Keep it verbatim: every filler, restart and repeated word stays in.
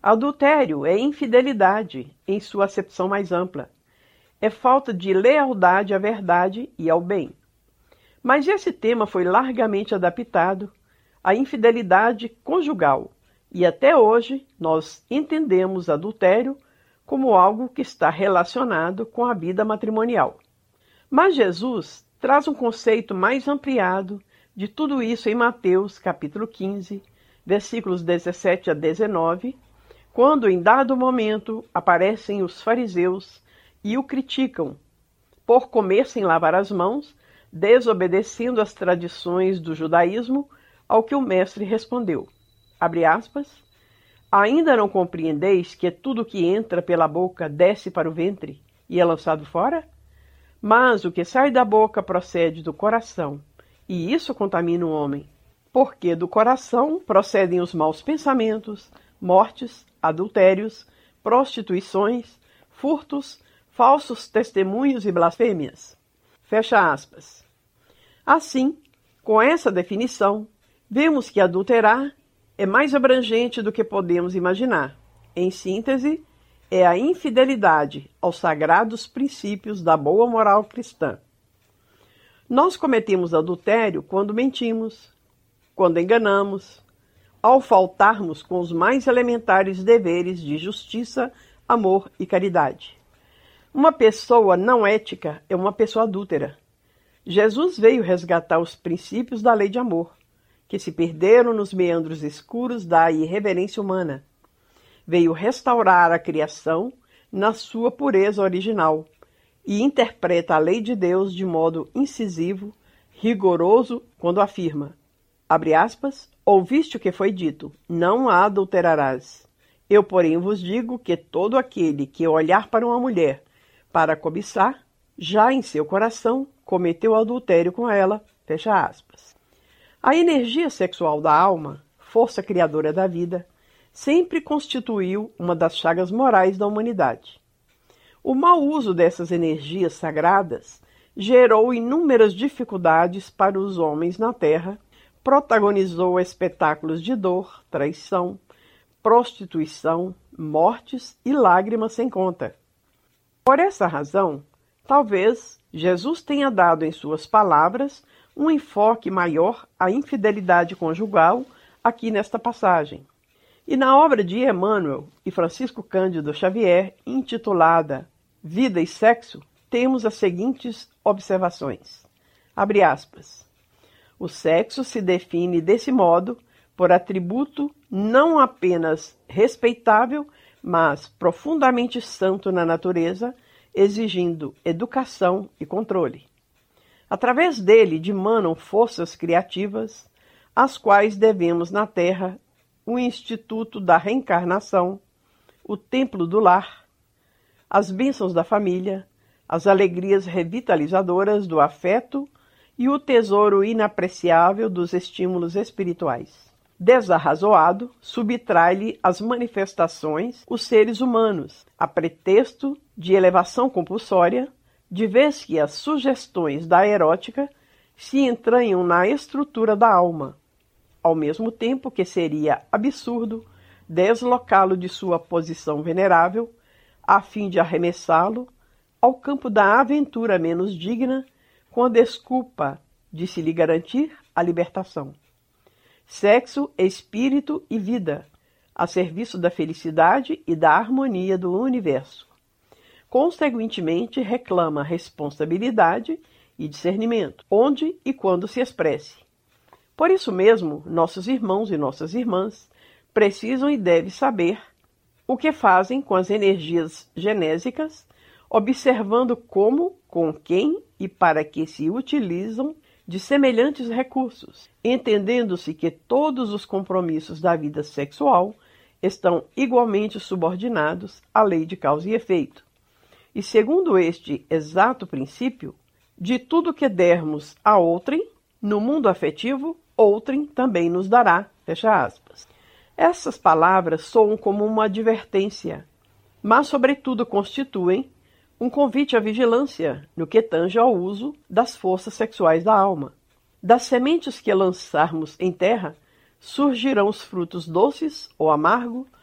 Adultério é infidelidade em sua acepção mais ampla. É falta de lealdade à verdade e ao bem. Mas esse tema foi largamente adaptado à infidelidade conjugal e até hoje nós entendemos adultério como algo que está relacionado com a vida matrimonial. Mas Jesus traz um conceito mais ampliado de tudo isso em Mateus capítulo quinze, versículos dezessete a dezenove, quando em dado momento aparecem os fariseus e o criticam por comer sem lavar as mãos, desobedecendo às tradições do judaísmo, ao que o mestre respondeu, abre aspas, ainda não compreendeis que tudo que entra pela boca desce para o ventre e é lançado fora? Mas o que sai da boca procede do coração, e isso contamina o homem, porque do coração procedem os maus pensamentos, mortes, adultérios, prostituições, furtos, falsos testemunhos e blasfêmias. Fecha aspas. Assim, com essa definição, vemos que adulterar é mais abrangente do que podemos imaginar. Em síntese, é a infidelidade aos sagrados princípios da boa moral cristã. Nós cometemos adultério quando mentimos, quando enganamos, ao faltarmos com os mais elementares deveres de justiça, amor e caridade. Uma pessoa não ética é uma pessoa adúltera. Jesus veio resgatar os princípios da lei de amor, que se perderam nos meandros escuros da irreverência humana. Veio restaurar a criação na sua pureza original e interpreta a lei de Deus de modo incisivo, rigoroso, quando afirma, abre aspas, ouviste o que foi dito, não a adulterarás. Eu, porém, vos digo que todo aquele que olhar para uma mulher para cobiçar, já em seu coração cometeu adultério com ela, fecha aspas. A energia sexual da alma, força criadora da vida, sempre constituiu uma das chagas morais da humanidade. O mau uso dessas energias sagradas gerou inúmeras dificuldades para os homens na Terra, protagonizou espetáculos de dor, traição, prostituição, mortes e lágrimas sem conta. Por essa razão, talvez Jesus tenha dado em suas palavras um enfoque maior à infidelidade conjugal aqui nesta passagem. E na obra de Emmanuel e Francisco Cândido Xavier, intitulada Vida e Sexo, temos as seguintes observações. Abre aspas. O sexo se define desse modo por atributo não apenas respeitável, mas profundamente santo na natureza, exigindo educação e controle. Através dele dimanam forças criativas, as quais devemos na Terra o Instituto da Reencarnação, o Templo do Lar, as bênçãos da família, as alegrias revitalizadoras do afeto e o tesouro inapreciável dos estímulos espirituais. Desarrazoado, subtrai-lhe as manifestações os seres humanos, a pretexto de elevação compulsória, de vez que as sugestões da erótica se entranham na estrutura da alma, ao mesmo tempo que seria absurdo deslocá-lo de sua posição venerável, a fim de arremessá-lo ao campo da aventura menos digna, com a desculpa de se lhe garantir a libertação. Sexo, espírito e vida, a serviço da felicidade e da harmonia do universo. Consequentemente, reclama responsabilidade e discernimento, onde e quando se expresse. Por isso mesmo, nossos irmãos e nossas irmãs precisam e devem saber o que fazem com as energias genésicas, observando como, com quem e para que se utilizam de semelhantes recursos, entendendo-se que todos os compromissos da vida sexual estão igualmente subordinados à lei de causa e efeito. E segundo este exato princípio, de tudo que dermos a outrem, no mundo afetivo, outrem também nos dará, fecha aspas. Essas palavras soam como uma advertência, mas sobretudo constituem um convite à vigilância no que tange ao uso das forças sexuais da alma. Das sementes que lançarmos em terra, surgirão os frutos doces ou amargos,